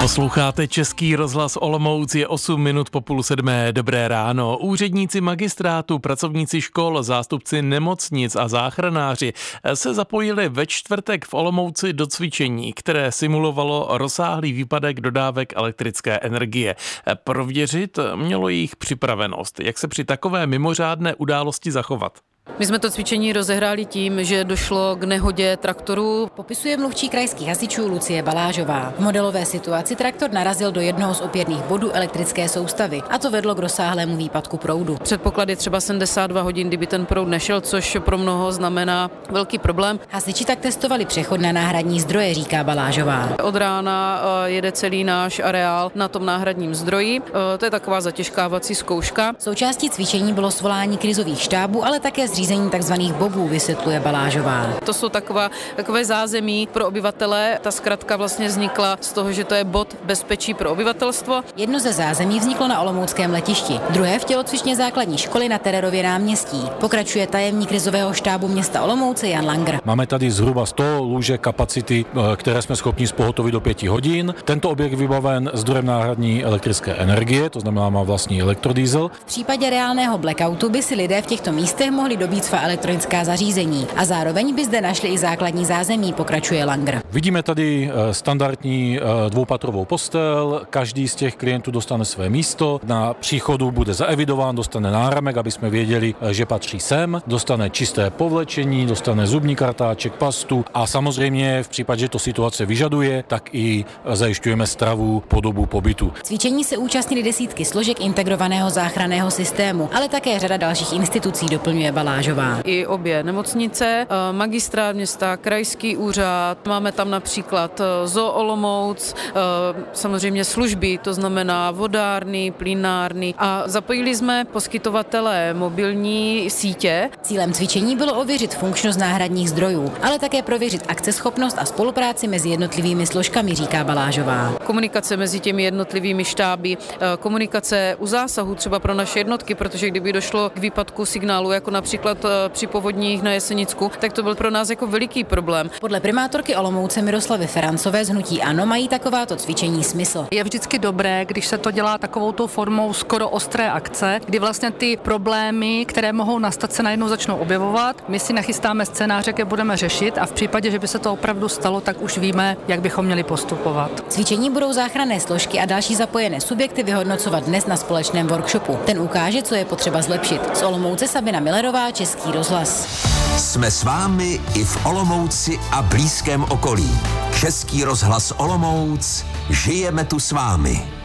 Posloucháte Český rozhlas Olomouc, je 8 minut po 6:30. Dobré ráno. Úředníci magistrátu, pracovníci škol, zástupci nemocnic a záchranáři se zapojili ve čtvrtek v Olomouci do cvičení, které simulovalo rozsáhlý výpadek dodávek elektrické energie. Prověřit mělo jejich připravenost, jak se při takové mimořádné události zachovat. My jsme to cvičení rozehráli tím, že došlo k nehodě traktoru. Popisuje mluvčí krajských hasičů Lucie Balážová. V modelové situaci traktor narazil do jednoho z opěrných bodů elektrické soustavy a to vedlo k rozsáhlému výpadku proudu. Předpoklad je třeba 72 hodin, kdyby ten proud nešel, což pro mnoho znamená velký problém. Hasiči tak testovali přechod na náhradní zdroje, říká Balážová. Od rána jede celý náš areál na tom náhradním zdroji. To je taková zatěžkávací zkouška. Součástí cvičení bylo svolání krizových štábů, ale také zřízení takzvaných bobů, vysvětluje Balážová. To jsou takové zázemí pro obyvatele. Ta zkratka vlastně vznikla z toho, že to je bod bezpečí pro obyvatelstvo. Jedno ze zázemí vzniklo na olomouckém letišti, druhé v tělocvičně základní školy na Tererově náměstí. Pokračuje tajemník krizového štábu města Olomouce Jan Langer. Máme tady zhruba 100 lůžek kapacity, které jsme schopni zpohotovit do 5 hodin. Tento objekt vybaven zdrojem náhradní elektrické energie, to znamená má vlastní elektrodiesel. V případě reálného blackoutu by si lidé v těchto místech mohli dobít svá elektronická zařízení a zároveň by zde našli i základní zázemí, pokračuje Langer. Vidíme tady standardní dvoupatrovou postel, každý z těch klientů dostane své místo, na příchodu bude zaevidován, dostane náramek, aby jsme věděli, že patří sem, dostane čisté povlečení, dostane zubní kartáček, pastu a samozřejmě v případě, že to situace vyžaduje, tak i zajišťujeme stravu po dobu pobytu. Cvičení se účastnili desítky složek integrovaného záchranného systému, ale také řada dalších institucí, doplňuje Balážová. I obě nemocnice, magistrát města, krajský úřad, máme tam například Zoo Olomouc, samozřejmě služby, to znamená vodárny, plynárny a zapojili jsme poskytovatele mobilní sítě. Cílem cvičení bylo ověřit funkčnost náhradních zdrojů, ale také prověřit akceschopnost a spolupráci mezi jednotlivými složkami, říká Balážová. Komunikace mezi těmi jednotlivými štáby, komunikace u zásahu třeba pro naše jednotky, protože kdyby došlo k výpadku signálu, jako například při povodních na Jesenicku, tak to byl pro nás jako veliký problém. Podle primátorky Olomouce Miroslavy Ferancové z hnutí ANO mají takováto cvičení smysl. Je vždycky dobré, když se to dělá takovouto formou skoro ostré akce, kdy vlastně ty problémy, které mohou nastat, se najednou začnou objevovat. My si nachystáme scénáře, jak je budeme řešit a v případě, že by se to opravdu stalo, tak už víme, jak bychom měli postupovat. Cvičení budou záchranné složky a další zapojené subjekty vyhodnocovat dnes na společném workshopu. Ten ukáže, co je potřeba zlepšit. Z Olomouce Sabina Millerová, Český rozhlas. Jsme s vámi i v Olomouci a blízkém okolí. Český rozhlas Olomouc, žijeme tu s vámi.